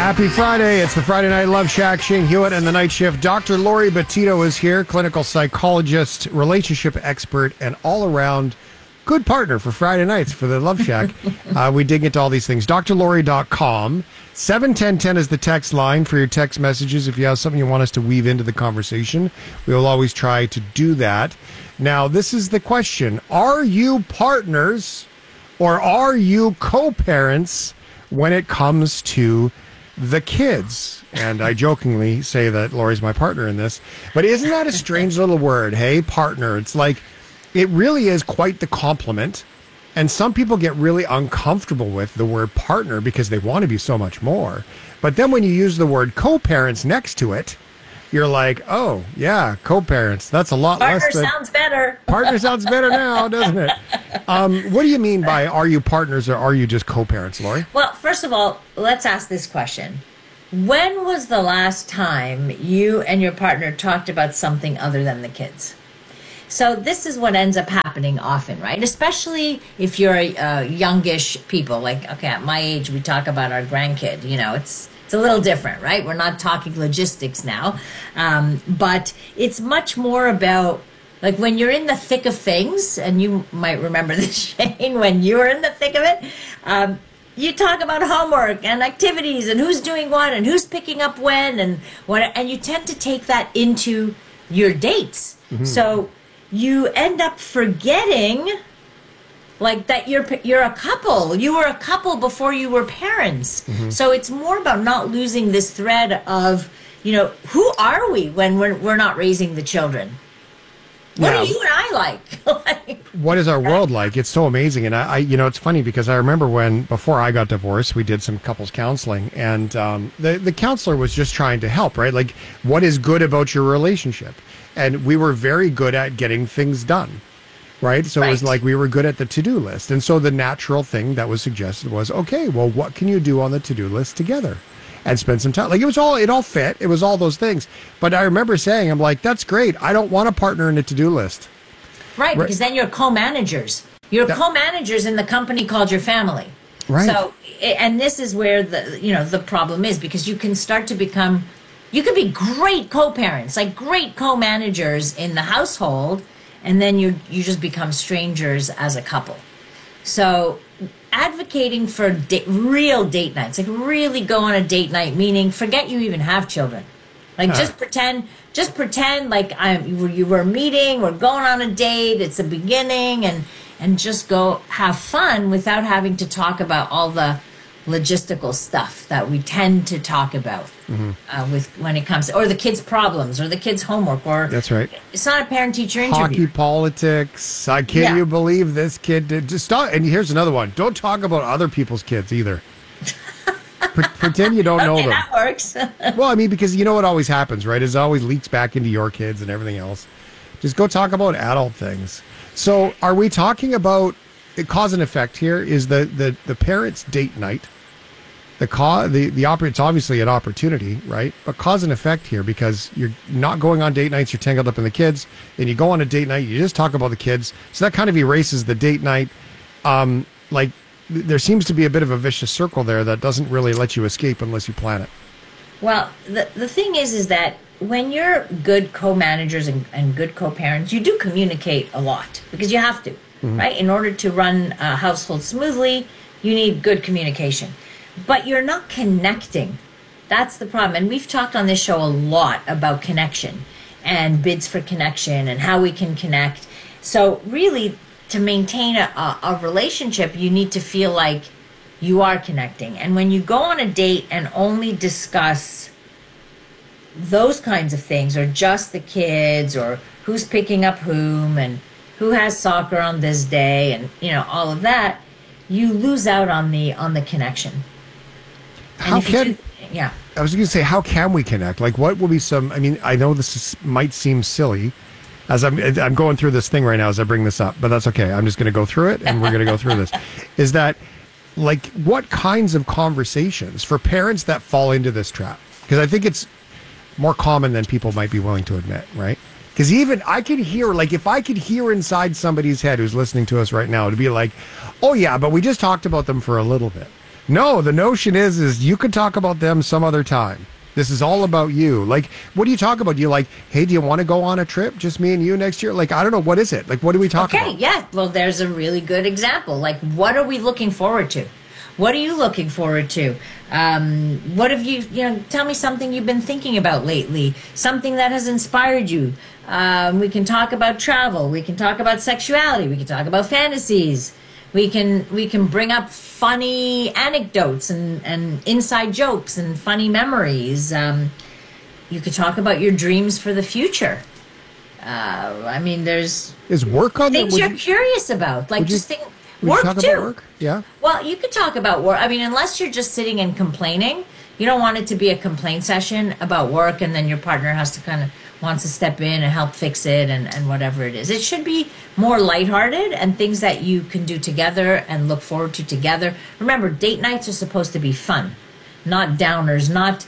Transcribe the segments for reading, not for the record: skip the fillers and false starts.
Happy Friday. It's the Friday Night Love Shack. Shane Hewitt and the Night Shift. Dr. Lori Bettito is here, clinical psychologist, relationship expert, and all-around good partner for Friday nights for the Love Shack. We dig into all these things. drlori.com. 71010 is the text line for your text messages. If you have something you want us to weave into the conversation, we will always try to do that. Now, this is the question. Are you partners or are you co-parents when it comes to the kids? And I jokingly say that Lori's my partner in this, but isn't that a strange little word? Hey, partner. It's like, it really is quite the compliment. And some people get really uncomfortable with the word partner because they want to be so much more. But then when you use the word co-parents next to it, you're like, oh, yeah, co-parents. That's a lot partner less than... sounds better. Partner sounds better now, doesn't it? What do you mean by are you partners or are you just co-parents, Lori? Well, first of all, let's ask this question. When was the last time you and your partner talked about something other than the kids? So this is what ends up happening often, right? Especially if you're youngish people. Like, okay, at my age, we talk about our grandkid. You know, it's a little different, right? We're not talking logistics now. But it's much more about, like, when you're in the thick of things, and you might remember this, Shane, when you were in the thick of it, you talk about homework and activities and who's doing what and who's picking up when and what, and you tend to take that into your dates. Mm-hmm. So you end up forgetting, like, that you're a couple. You were a couple before you were parents. Mm-hmm. So it's more about not losing this thread of, you know, who are we when we're not raising the children? What are you and I like? What is our world like? It's so amazing. And I, you know, it's funny because I remember before I got divorced, we did some couples counseling, and the counselor was just trying to help, right? Like, what is good about your relationship? And we were very good at getting things done, right? So It was like we were good at the to-do list. And so the natural thing that was suggested was, okay, well, what can you do on the to-do list together? And spend some time. Like, it all fit. It was all those things. But I remember saying, I'm like, that's great. I don't want a partner in a to-do list. Right, because then you're co-managers. You're co-managers in the company called your family. Right. So, and this is where the problem is, because you can start to become, you could be great co-parents, like great co-managers in the household, and then you just become strangers as a couple. So advocating for real date nights, like really go on a date night, meaning forget you even have children. Like just pretend like you were meeting, we're going on a date, it's a beginning, and just go have fun without having to talk about all the logistical stuff that we tend to talk about when it comes, or the kids' problems, or the kids' homework, or that's right. It's not a parent-teacher interview. Hockey politics. Can you believe this kid did? Just stop. And here's another one. Don't talk about other people's kids either. Pretend you don't know them. That works. Well, I mean, because you know what always happens, right? It always leaks back into your kids and everything else. Just go talk about adult things. So, are we talking about cause and effect here? Is the parents' date night? It's obviously an opportunity, right? But cause and effect here, because you're not going on date nights, you're tangled up in the kids, and you go on a date night, you just talk about the kids. So that kind of erases the date night. Like, there seems to be a bit of a vicious circle there that doesn't really let you escape unless you plan it. Well, the thing is that when you're good co-managers and good co-parents, you do communicate a lot, because you have to, right? In order to run a household smoothly, you need good communication. But you're not connecting. That's the problem. And we've talked on this show a lot about connection and bids for connection and how we can connect. So really, to maintain a relationship, you need to feel like you are connecting. And when you go on a date and only discuss those kinds of things, or just the kids, or who's picking up whom, and who has soccer on this day, and all of that, you lose out on the connection. I was going to say, how can we connect? Like, what will be I mean, I know might seem silly, as I'm going through this thing right now as I bring this up, but that's okay. I'm just going to go through it, and we're going to go through this. Is that, like, what kinds of conversations for parents that fall into this trap? Because I think it's more common than people might be willing to admit, right? Because even I could hear, like, if I could hear inside somebody's head who's listening to us right now, to be like, oh yeah, but we just talked about them for a little bit. No, the notion is you could talk about them some other time. This is all about you. Like, what do you talk about? Do you like, hey, do you want to go on a trip? Just me and you next year? Like, I don't know. What is it? Like, what do we talk about? Okay, yeah. Well, there's a really good example. Like, what are we looking forward to? What are you looking forward to? What have tell me something you've been thinking about lately, something that has inspired you. We can talk about travel. We can talk about sexuality. We can talk about fantasies. We can bring up funny anecdotes and inside jokes and funny memories. You could talk about your dreams for the future. There's is work on things you're curious about. Like, just think. Work talk too. About work? Yeah. Well, you could talk about work. Unless you're just sitting and complaining, you don't want it to be a complaint session about work, and then your partner has to wants to step in and help fix it and whatever it is. It should be more lighthearted and things that you can do together and look forward to together. Remember, date nights are supposed to be fun, not downers, not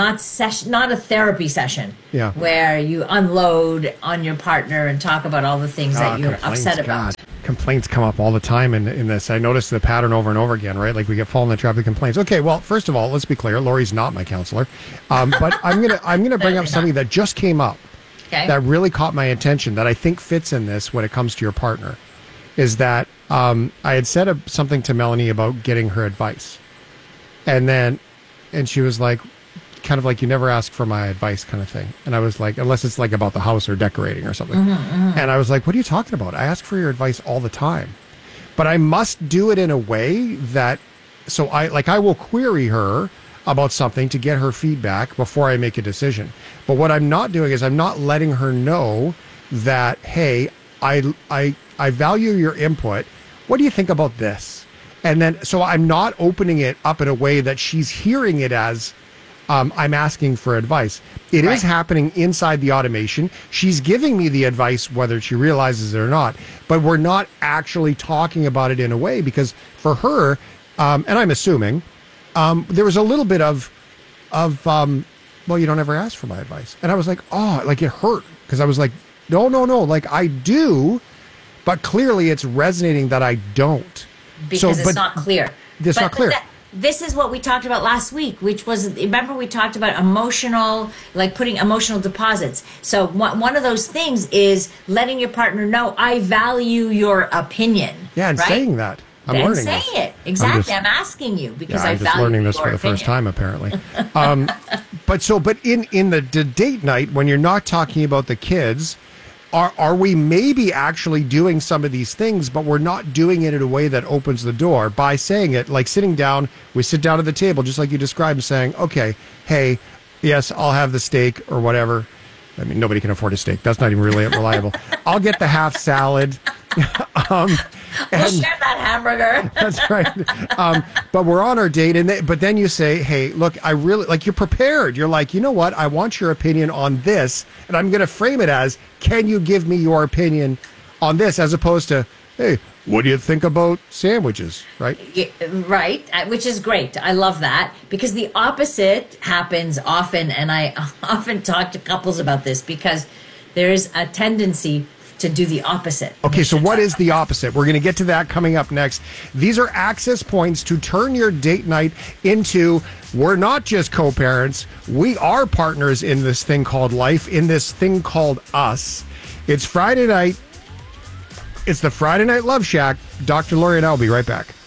a therapy session. Yeah. Where you unload on your partner and talk about all the things that you're upset about. God. Complaints come up all the time in this. I notice the pattern over and over again, right? Like we get fall in the trap of complaints. Okay, well, first of all, let's be clear. Lori's not my counselor, but I'm gonna bring up something that just came up that really caught my attention that I think fits in this when it comes to your partner. Is that I had said something to Melanie about getting her advice, and she was like, kind of like, you never ask for my advice kind of thing. And I was like, unless it's like about the house or decorating or something. And I was like, what are you talking about? I ask for your advice all the time, but I must do it in a way that, so I will query her about something to get her feedback before I make a decision. But what I'm not doing is I'm not letting her know that, hey, I value your input. What do you think about this? And then, so I'm not opening it up in a way that she's hearing it as, I'm asking for advice. It is happening inside the automation. She's giving me the advice, whether she realizes it or not, but we're not actually talking about it in a way because for her, and I'm assuming, there was a little bit of, well, you don't ever ask for my advice. And I was like, oh, like it hurt because I was like, no, like I do, but clearly it's resonating that I don't. Because it's not clear. It's not clear. This is what we talked about last week, which was, remember we talked about emotional, like putting emotional deposits. So one of those things is letting your partner know, I value your opinion. Yeah, and saying that. I'm learning saying this. It. Exactly. I'm asking you because I value your I'm just learning this for the first time, apparently. But in the date night, when you're not talking about the kids, are we maybe actually doing some of these things, but we're not doing it in a way that opens the door by saying it, like sitting down, we sit down at the table, just like you described, saying, okay, hey, yes, I'll have the steak or whatever. I mean, nobody can afford a steak. That's not even really reliable. I'll get the half salad. We'll share that hamburger. That's right. But we're on our date, but then you say, hey, look, I really, like, you're prepared. You're like, you know what? I want your opinion on this, and I'm going to frame it as, can you give me your opinion on this, as opposed to, hey, what do you think about sandwiches, right? Yeah, right, which is great. I love that because the opposite happens often, and I often talk to couples about this because there's a tendency to do the opposite. Okay, so what is the opposite? We're going to get to that coming up next. These are access points to turn your date night into, we're not just co-parents, we are partners in this thing called life, in this thing called us. It's Friday night. It's the Friday Night Love Shack. Dr. Lori and I will be right back.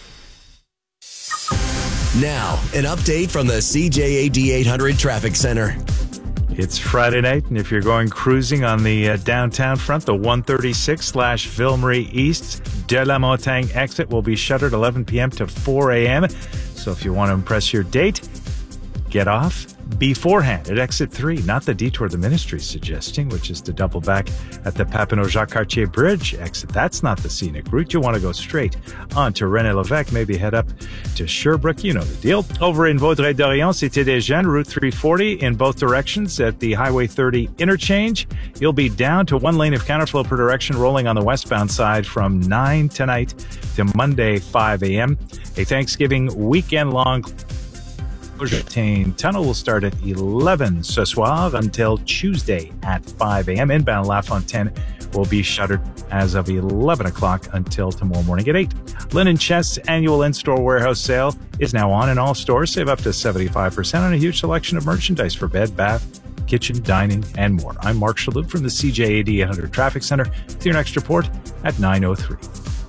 Now, an update from the CJAD 800 Traffic Center. It's Friday night, and if you're going cruising on the downtown front, the 136/Ville-Marie East de la Montagne exit will be shuttered 11 p.m. to 4 a.m. So if you want to impress your date, get off beforehand at exit 3, not the detour the ministry is suggesting, which is to double back at the Papineau-Jacques-Cartier Bridge exit. That's not the scenic route. You want to go straight on to René-Lévesque, maybe head up to Sherbrooke. You know the deal. Over in Vaudreuil-Dorion, Cité-des-Jeunes, Route 340 in both directions at the Highway 30 interchange. You'll be down to one lane of counterflow per direction rolling on the westbound side from 9 tonight to Monday, 5 a.m. A Thanksgiving weekend-long Tunnel will start at 11 ce soir until Tuesday at 5 a.m. Inbound La Fontaine will be shuttered as of 11 o'clock until tomorrow morning at 8. Linen Chest's annual in-store warehouse sale is now on in all stores. Save up to 75% on a huge selection of merchandise for bed, bath, kitchen, dining, and more. I'm Mark Shalhoub from the CJAD 800 Traffic Center with your next report at 9:03.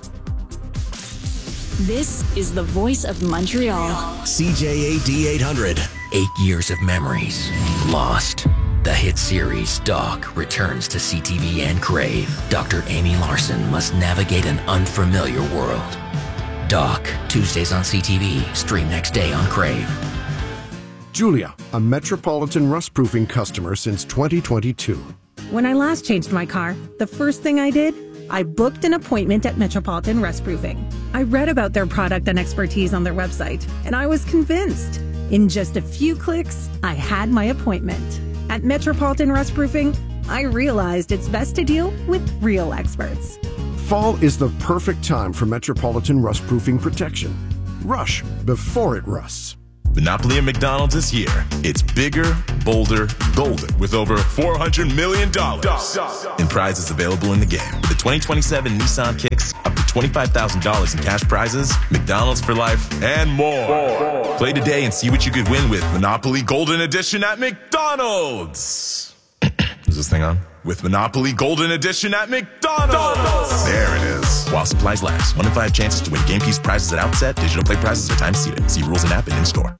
This is the voice of Montreal. CJAD 800. 8 years of memories lost. The hit series Doc returns to CTV and Crave. Dr. Amy Larson must navigate an unfamiliar world. Doc, Tuesdays on CTV, stream next day on Crave. Julia, a Metropolitan rust-proofing customer since 2022. When I last changed my car, the first thing I did, I booked an appointment at Metropolitan Rust Proofing. I read about their product and expertise on their website, and I was convinced. In just a few clicks, I had my appointment. At Metropolitan Rust Proofing, I realized it's best to deal with real experts. Fall is the perfect time for Metropolitan rust-proofing protection. Rush before it rusts. Monopoly at McDonald's is here. It's bigger, bolder, golden, with over $400 million in prizes available in the game. With the 2027 Nissan Kicks, up to $25,000 in cash prizes, McDonald's for life, and more. Play today and see what you could win with Monopoly Golden Edition at McDonald's. Is this thing on? With Monopoly Golden Edition at McDonald's. There it is. While supplies last. 1 in 5 chances to win game piece prizes at outset. Digital play prizes are time seated. See rules and app and in-store.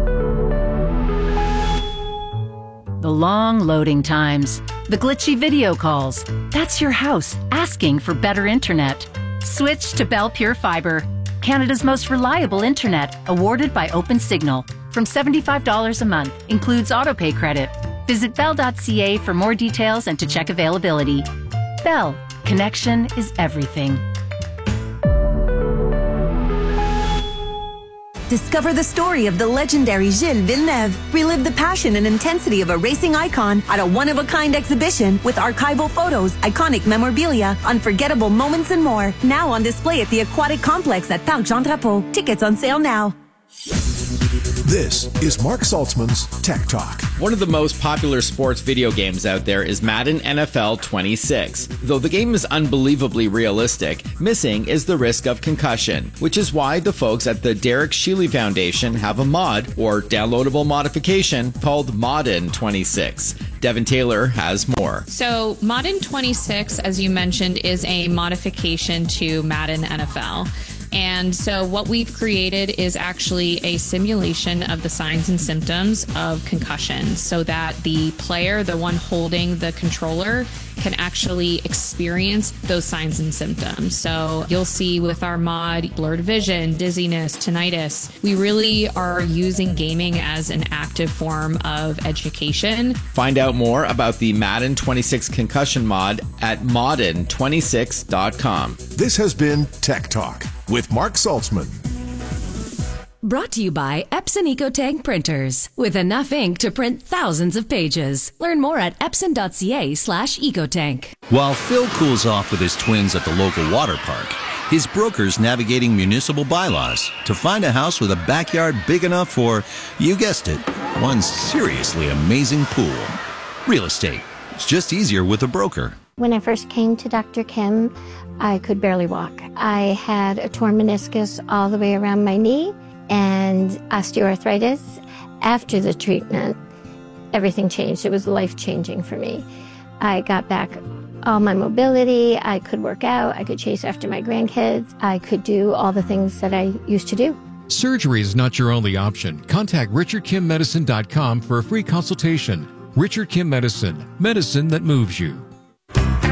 The long loading times, the glitchy video calls. That's your house asking for better internet. Switch to Bell Pure Fiber, Canada's most reliable internet, awarded by OpenSignal. From $75 a month, includes autopay credit. Visit bell.ca for more details and to check availability. Bell, connection is everything. Discover the story of the legendary Gilles Villeneuve. Relive the passion and intensity of a racing icon at a one-of-a-kind exhibition with archival photos, iconic memorabilia, unforgettable moments, and more. Now on display at the Aquatic Complex at Parc Jean Drapeau. Tickets on sale now. This is Mark Saltzman's Tech Talk. One of the most popular sports video games out there is Madden NFL 26. Though the game is unbelievably realistic, missing is the risk of concussion, which is why the folks at the Derek Shealy Foundation have a mod, or downloadable modification, called Modden 26. Devin Taylor has more. So Modden 26, as you mentioned, is a modification to Madden NFL. And so what we've created is actually a simulation of the signs and symptoms of concussion so that the player, the one holding the controller, can actually experience those signs and symptoms. So you'll see with our mod, blurred vision, dizziness, tinnitus. We really are using gaming as an active form of education. Find out more about the Madden 26 concussion mod at modden26.com. This has been Tech Talk with Mark Saltzman. Brought to you by Epson EcoTank printers. With enough ink to print thousands of pages. Learn more at epson.ca/ecotank. While Phil cools off with his twins at the local water park, his broker's navigating municipal bylaws to find a house with a backyard big enough for, you guessed it, one seriously amazing pool. Real estate. It's just easier with a broker. When I first came to Dr. Kim, I could barely walk. I had a torn meniscus all the way around my knee and osteoarthritis. After the treatment, everything changed. It was life-changing for me. I got back all my mobility. I could work out. I could chase after my grandkids. I could do all the things that I used to do. Surgery is not your only option. Contact RichardKimMedicine.com for a free consultation. Richard Kim Medicine, medicine that moves you.